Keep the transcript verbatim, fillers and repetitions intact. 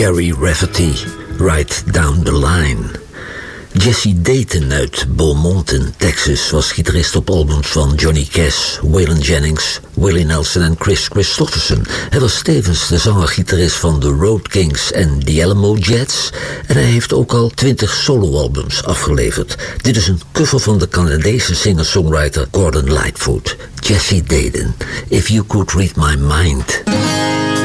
Gary Rafferty, Right Down the Line. Jesse Dayton uit Beaumont in Texas was gitarist op albums van Johnny Cash, Waylon Jennings, Willie Nelson en Chris Christopherson. Hij was tevens de zanger-gitarist van The Road Kings en The Alamo Jets en hij heeft ook al twintig soloalbums afgeleverd. Dit is een cover van de Canadese singer-songwriter Gordon Lightfoot. Jesse Dayton, If You Could Read My Mind.